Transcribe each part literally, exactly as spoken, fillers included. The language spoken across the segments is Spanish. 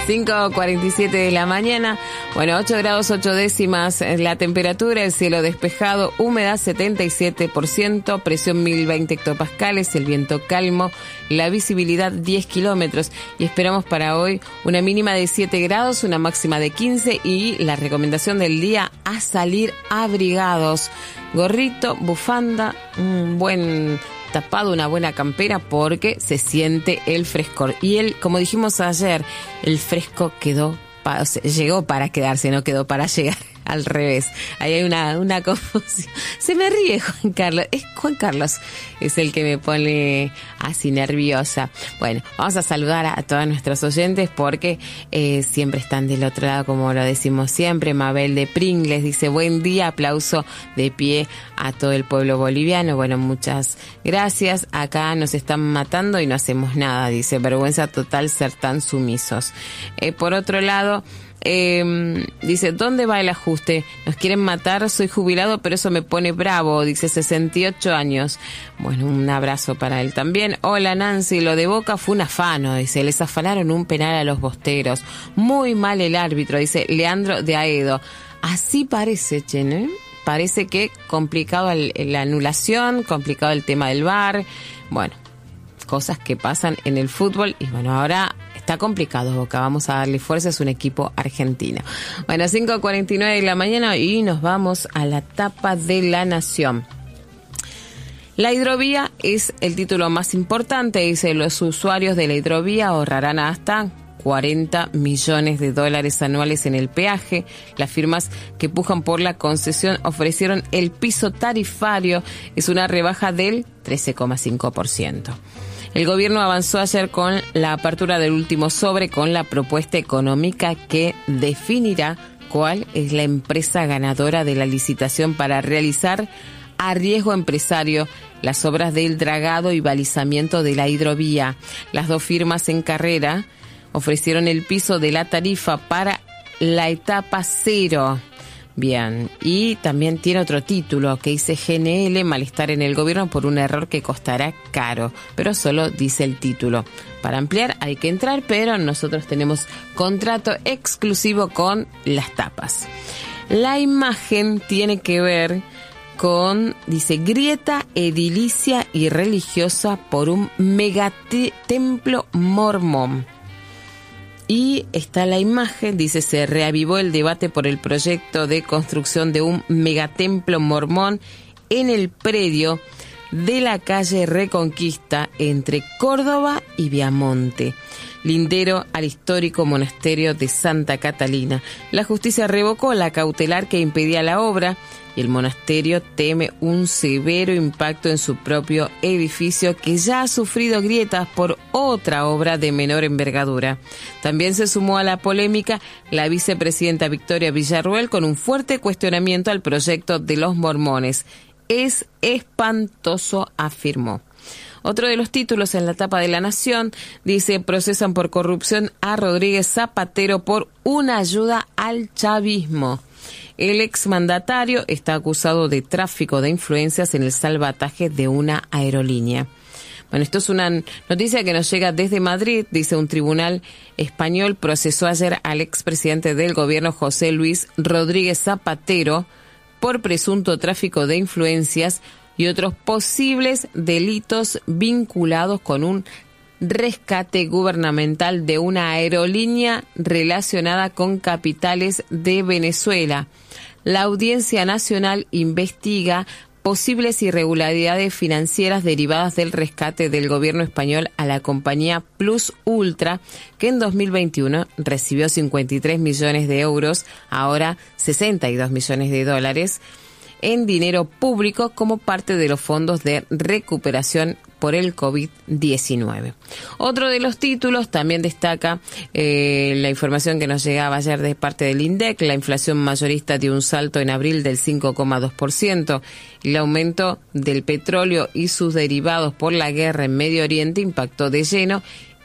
cinco cuarenta y siete de la mañana, bueno, ocho grados ocho décimas la temperatura, el cielo despejado, humedad setenta y siete por ciento, presión mil veinte hectopascales, el viento calmo, la visibilidad diez kilómetros y esperamos para hoy una mínima de siete grados, una máxima de quince y la recomendación del día a salir abrigados, gorrito, bufanda, un buen tapado, una buena campera porque se siente el frescor. Y él, como dijimos ayer, el fresco quedó, pa, o sea, llegó para quedarse, no quedó para llegar. Al revés, ahí hay una, una confusión. Se me ríe Juan Carlos, es Juan Carlos, es el que me pone así nerviosa. Bueno, vamos a saludar a, a todos nuestros oyentes porque eh, siempre están del otro lado, como lo decimos siempre. Mabel de Pringles dice, buen día, aplauso de pie a todo el pueblo boliviano. Bueno, muchas gracias. Acá nos están matando y no hacemos nada, dice, vergüenza total ser tan sumisos. Eh, por otro lado, Eh, dice, ¿dónde va el ajuste? Nos quieren matar, soy jubilado, pero eso me pone bravo, dice, sesenta y ocho años. Bueno, un abrazo para él también. Hola Nancy, lo de Boca fue un afano, dice, les afanaron un penal a los bosteros. Muy mal el árbitro, dice Leandro de Aedo. Así parece, che, ¿no? Parece que complicado el, la anulación, complicado el tema del V A R. Bueno, cosas que pasan en el fútbol y bueno, ahora está complicado Boca, vamos a darle fuerza, es un equipo argentino. Bueno, cinco cuarenta y nueve de la mañana y nos vamos a la tapa de La Nación. La hidrovía es el título más importante, dice, los usuarios de la hidrovía ahorrarán hasta cuarenta millones de dólares anuales en el peaje. Las firmas que pujan por la concesión ofrecieron el piso tarifario, es una rebaja del trece coma cinco por ciento. El gobierno avanzó ayer con la apertura del último sobre con la propuesta económica que definirá cuál es la empresa ganadora de la licitación para realizar a riesgo empresario las obras del dragado y balizamiento de la hidrovía. Las dos firmas en carrera ofrecieron el piso de la tarifa para la etapa cero. Bien, y también tiene otro título que dice G N L, malestar en el gobierno por un error que costará caro, pero solo dice el título. Para ampliar hay que entrar, pero nosotros tenemos contrato exclusivo con las tapas. La imagen tiene que ver con, dice, grieta edilicia y religiosa por un megatemplo mormón. Y está la imagen, dice, se reavivó el debate por el proyecto de construcción de un megatemplo mormón en el predio de la calle Reconquista entre Córdoba y Viamonte, lindero al histórico monasterio de Santa Catalina. La justicia revocó la cautelar que impedía la obra y el monasterio teme un severo impacto en su propio edificio que ya ha sufrido grietas por otra obra de menor envergadura. También se sumó a la polémica la vicepresidenta Victoria Villarruel con un fuerte cuestionamiento al proyecto de los mormones. Es espantoso, afirmó. Otro de los títulos en la tapa de La Nación dice, procesan por corrupción a Rodríguez Zapatero por una ayuda al chavismo. El exmandatario está acusado de tráfico de influencias en el salvataje de una aerolínea. Bueno, esto es una noticia que nos llega desde Madrid. Dice, un tribunal español procesó ayer al expresidente del gobierno José Luis Rodríguez Zapatero por presunto tráfico de influencias y otros posibles delitos vinculados con un rescate gubernamental de una aerolínea relacionada con capitales de Venezuela. La Audiencia Nacional investiga posibles irregularidades financieras derivadas del rescate del gobierno español a la compañía Plus Ultra, que en dos mil veintiuno recibió cincuenta y tres millones de euros, ahora sesenta y dos millones de dólares, en dinero público como parte de los fondos de recuperación por el COVID diecinueve. Otro de los títulos también destaca eh, la información que nos llegaba ayer de parte del INDEC. La inflación mayorista dio un salto en abril del cinco coma dos por ciento. El aumento del petróleo y sus derivados por la guerra en Medio Oriente impactó de lleno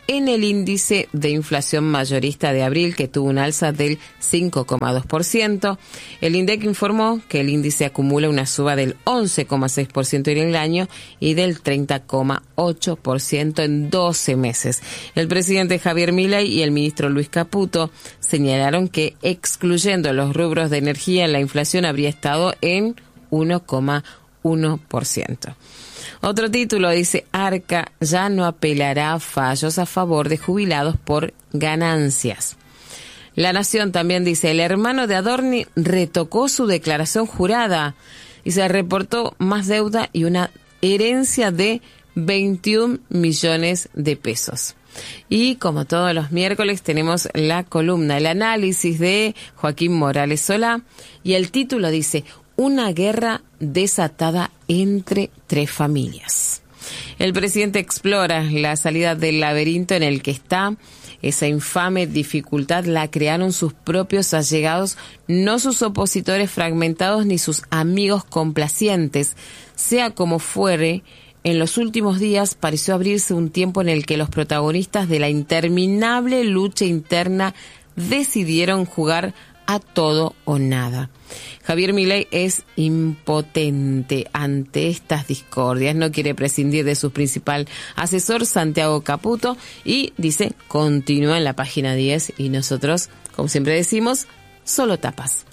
en el índice de inflación mayorista de abril, que tuvo un alza del cinco coma dos por ciento. El INDEC informó que el índice acumula una suba del once coma seis por ciento en el año y del treinta coma ocho por ciento en doce meses. El presidente Javier Milei y el ministro Luis Caputo señalaron que, excluyendo los rubros de energía, la inflación habría estado en uno coma uno por ciento. Otro título dice: Arca ya no apelará a fallos a favor de jubilados por ganancias. La Nación también dice: el hermano de Adorni retocó su declaración jurada y se reportó más deuda y una herencia de veintiún millones de pesos. Y como todos los miércoles tenemos la columna, el análisis de Joaquín Morales Solá, y el título dice: una guerra desatada entre tres familias. El presidente explora la salida del laberinto en el que está. Esa infame dificultad la crearon sus propios allegados, no sus opositores fragmentados ni sus amigos complacientes. Sea como fuere, en los últimos días pareció abrirse un tiempo en el que los protagonistas de la interminable lucha interna decidieron jugar a todo o nada. Javier Milei es impotente ante estas discordias, no quiere prescindir de su principal asesor, Santiago Caputo, y dice: continúa en la página diez, y nosotros, como siempre decimos, solo tapas.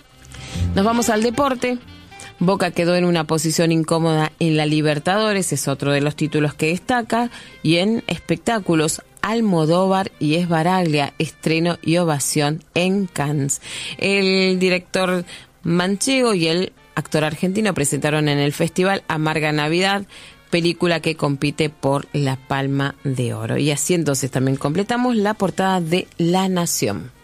Nos vamos al deporte. Boca quedó en una posición incómoda en la Libertadores, es otro de los títulos que destaca, y en espectáculos, Almodóvar y Esbaraglia, estreno y ovación en Cannes. El director manchego y el actor argentino presentaron en el festival Amarga Navidad, película que compite por la Palma de Oro. Y así entonces también completamos la portada de La Nación.